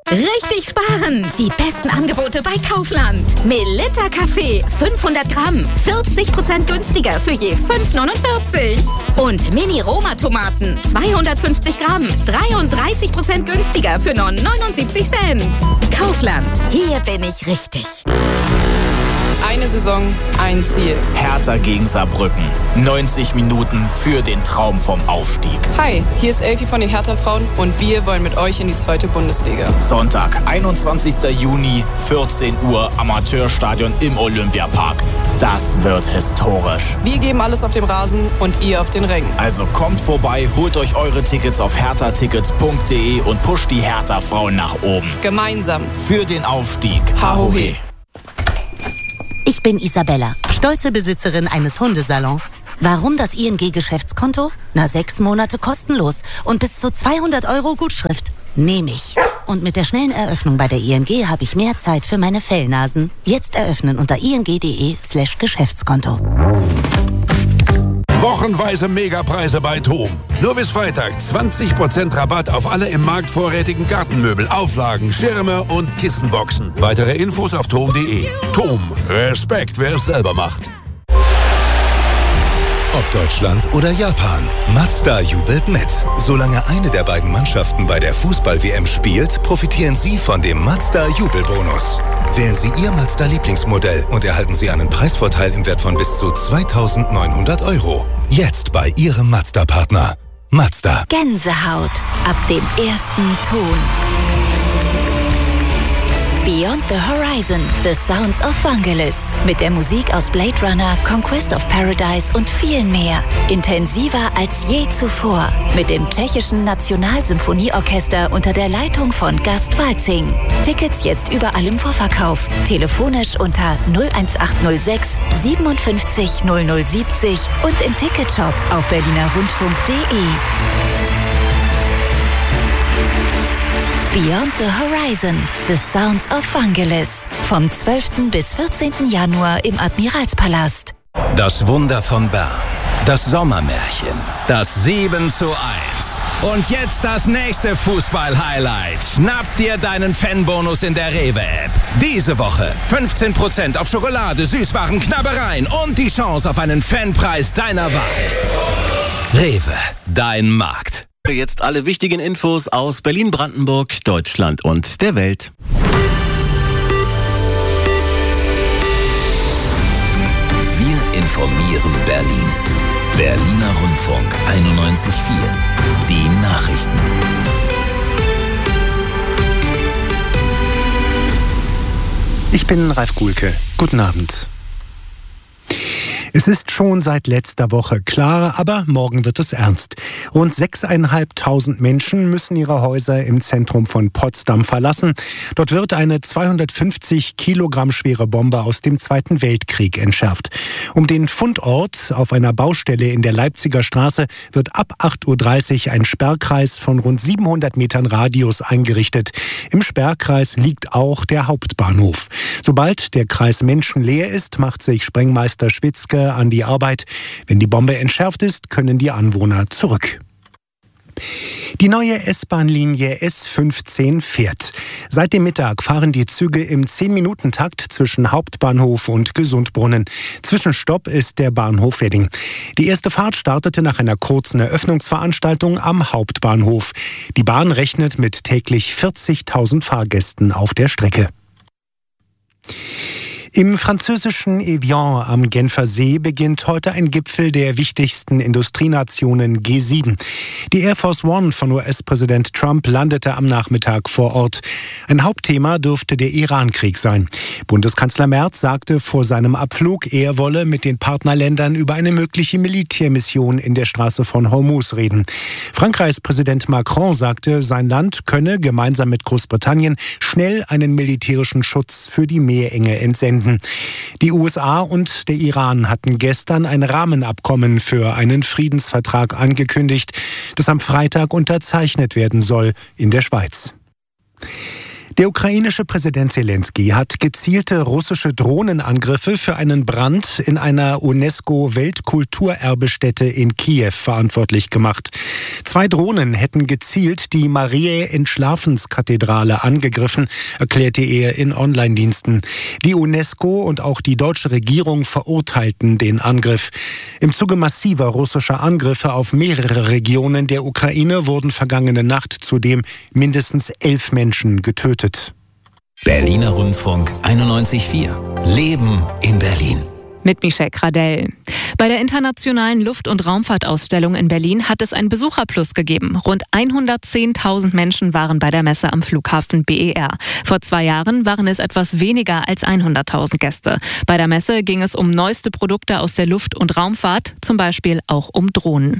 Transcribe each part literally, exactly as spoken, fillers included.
Richtig sparen! Die besten Angebote bei Kaufland. Melitta Kaffee, fünfhundert Gramm, vierzig Prozent günstiger für je fünf neunundvierzig. Und Mini-Roma-Tomaten, zweihundertfünfzig Gramm, dreiunddreißig Prozent günstiger für nur neunundsiebzig Cent. Kaufland, hier bin ich richtig. Eine Saison, ein Ziel. Hertha gegen Saarbrücken. neunzig Minuten für den Traum vom Aufstieg. Hi, hier ist Elfi von den Hertha-Frauen und wir wollen mit euch in die zweite Bundesliga. Sonntag, einundzwanzigster Juni, vierzehn Uhr, Amateurstadion im Olympiapark. Das wird historisch. Wir geben alles auf dem Rasen und ihr auf den Rängen. Also kommt vorbei, holt euch eure Tickets auf hertha tickets punkt de und pusht die Hertha-Frauen nach oben. Gemeinsam. Für den Aufstieg. Hahohe. Ich bin Isabella, stolze Besitzerin eines Hundesalons. Warum das I N G-Geschäftskonto? Na, sechs Monate kostenlos und bis zu zweihundert Euro Gutschrift. Nehme ich. Und mit der schnellen Eröffnung bei der I N G habe ich mehr Zeit für meine Fellnasen. Jetzt eröffnen unter ing.de slash Geschäftskonto. Wochenweise Megapreise bei TOM. Nur bis Freitag zwanzig Prozent Rabatt auf alle im Markt vorrätigen Gartenmöbel, Auflagen, Schirme und Kissenboxen. Weitere Infos auf tom punkt de. TOM. Respekt, wer es selber macht. Ob Deutschland oder Japan, Mazda jubelt mit. Solange eine der beiden Mannschaften bei der Fußball-W M spielt, profitieren Sie von dem Mazda-Jubelbonus. Wählen Sie Ihr Mazda-Lieblingsmodell und erhalten Sie einen Preisvorteil im Wert von bis zu zweitausendneunhundert Euro. Jetzt bei Ihrem Mazda-Partner. Mazda. Gänsehaut ab dem ersten Ton. Beyond the Horizon, The Sounds of Vangelis. Mit der Musik aus Blade Runner, Conquest of Paradise und viel mehr. Intensiver als je zuvor. Mit dem tschechischen Nationalsymphonieorchester unter der Leitung von Gast Walzing. Tickets jetzt überall im Vorverkauf. Telefonisch unter null eins acht null sechs siebenundfünfzig null null siebzig und im Ticketshop auf berliner rundfunk punkt de. Beyond the Horizon, The Sounds of Vangelis. Vom zwölften bis vierzehnten Januar im Admiralspalast. Das Wunder von Bern. Das Sommermärchen. Das sieben zu eins. Und jetzt das nächste Fußball-Highlight. Schnapp dir deinen Fanbonus in der Rewe-App. Diese Woche fünfzehn Prozent auf Schokolade, Süßwaren, Knabbereien und die Chance auf einen Fanpreis deiner Wahl. Rewe, dein Markt. Jetzt alle wichtigen Infos aus Berlin, Brandenburg, Deutschland und der Welt. Wir informieren Berlin. Berliner Rundfunk einundneunzig Komma vier. Die Nachrichten. Ich bin Ralf Guhlke. Guten Abend. Es ist schon seit letzter Woche klar, aber morgen wird es ernst. Rund sechseinhalbtausend Menschen müssen ihre Häuser im Zentrum von Potsdam verlassen. Dort wird eine zweihundertfünfzig Kilogramm schwere Bombe aus dem Zweiten Weltkrieg entschärft. Um den Fundort auf einer Baustelle in der Leipziger Straße wird ab acht Uhr dreißig ein Sperrkreis von rund siebenhundert Metern Radius eingerichtet. Im Sperrkreis liegt auch der Hauptbahnhof. Sobald der Kreis menschenleer ist, macht sich Sprengmeister Schwitzke an die Arbeit. Wenn die Bombe entschärft ist, können die Anwohner zurück. Die neue S-Bahn-Linie S fünfzehn fährt. Seit dem Mittag fahren die Züge im zehn-Minuten-Takt zwischen Hauptbahnhof und Gesundbrunnen. Zwischenstopp ist der Bahnhof Wedding. Die erste Fahrt startete nach einer kurzen Eröffnungsveranstaltung am Hauptbahnhof. Die Bahn rechnet mit täglich vierzigtausend Fahrgästen auf der Strecke. Im französischen Evian am Genfer See beginnt heute ein Gipfel der wichtigsten Industrienationen G sieben. Die Air Force One von U S-Präsident Trump landete am Nachmittag vor Ort. Ein Hauptthema dürfte der Iran-Krieg sein. Bundeskanzler Merz sagte vor seinem Abflug, er wolle mit den Partnerländern über eine mögliche Militärmission in der Straße von Hormuz reden. Frankreichs Präsident Macron sagte, sein Land könne gemeinsam mit Großbritannien schnell einen militärischen Schutz für die Meerenge entsenden. Die U S A und der Iran hatten gestern ein Rahmenabkommen für einen Friedensvertrag angekündigt, das am Freitag unterzeichnet werden soll in der Schweiz. Der ukrainische Präsident Zelensky hat gezielte russische Drohnenangriffe für einen Brand in einer UNESCO-Weltkulturerbestätte in Kiew verantwortlich gemacht. Zwei Drohnen hätten gezielt die Mariä-Entschlafenskathedrale angegriffen, erklärte er in Online-Diensten. Die UNESCO und auch die deutsche Regierung verurteilten den Angriff. Im Zuge massiver russischer Angriffe auf mehrere Regionen der Ukraine wurden vergangene Nacht zudem mindestens elf Menschen getötet. Berliner Rundfunk einundneunzig Komma vier. Leben in Berlin. Mit Michelle Gradell. Bei der internationalen Luft- und Raumfahrtausstellung in Berlin hat es einen Besucherplus gegeben. Rund hundertzehntausend Menschen waren bei der Messe am Flughafen B E R. Vor zwei Jahren waren es etwas weniger als hunderttausend Gäste. Bei der Messe ging es um neueste Produkte aus der Luft- und Raumfahrt, zum Beispiel auch um Drohnen.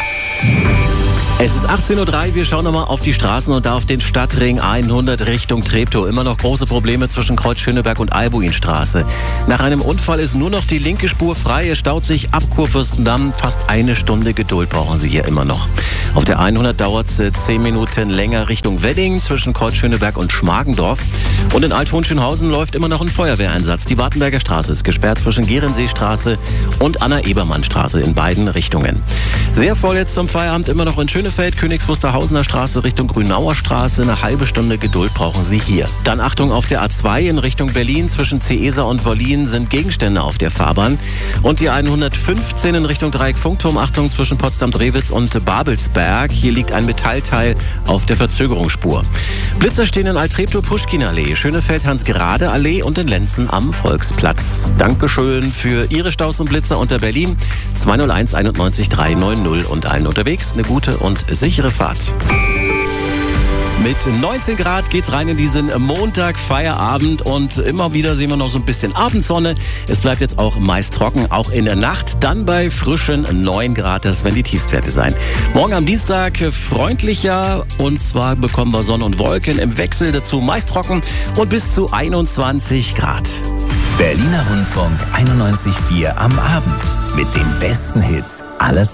Es ist achtzehn Uhr drei, wir schauen nochmal auf die Straßen und da auf den Stadtring hundert Richtung Treptow. Immer noch große Probleme zwischen Kreuz Schöneberg und Albuinstraße. Nach einem Unfall ist nur noch die linke Spur frei. Es staut sich ab Kurfürstendamm. Fast eine Stunde Geduld brauchen Sie hier immer noch. Auf der hundert dauert es zehn Minuten länger Richtung Wedding zwischen Kreuz Schöneberg und Schmargendorf. Und in Alt-Hohenschönhausen läuft immer noch ein Feuerwehreinsatz. Die Wartenberger Straße ist gesperrt zwischen Gerenseestraße und Anna-Ebermann-Straße in beiden Richtungen. Sehr voll jetzt zum Feierabend immer noch in Schönefeld, Königs Wusterhausener Straße Richtung Grünauer Straße. Eine halbe Stunde Geduld brauchen Sie hier. Dann Achtung auf der A zwei in Richtung Berlin. Zwischen Ceesa und Wollin sind Gegenstände auf der Fahrbahn. Und die hundertfünfzehn in Richtung Dreieck Funkturm. Achtung zwischen Potsdam-Drewitz und Babelsberg. Hier liegt ein Metallteil auf der Verzögerungsspur. Blitzer stehen in Alt-Treptow-Puschkin-Allee, Schönefeld-Hans-Grade-Allee und in Lenzen am Volksplatz. Dankeschön für Ihre Staus und Blitzer unter Berlin. zwei null eins einundneunzig drei neun null und allen unterwegs eine gute und sichere Fahrt. Mit neunzehn Grad geht's rein in diesen Montag, Feierabend und immer wieder sehen wir noch so ein bisschen Abendsonne. Es bleibt jetzt auch meist trocken, auch in der Nacht. Dann bei frischen neun Grad, das werden die Tiefstwerte sein. Morgen am Dienstag freundlicher und zwar bekommen wir Sonne und Wolken im Wechsel, dazu meist trocken und bis zu einundzwanzig Grad. Berliner Rundfunk einundneunzig Komma vier am Abend mit den besten Hits aller Zeiten.